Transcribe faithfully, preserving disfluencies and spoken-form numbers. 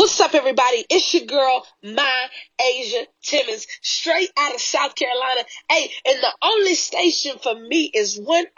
What's up, everybody? It's your girl, my Asia Timmons, straight out of South Carolina. Hey, and the only station for me is one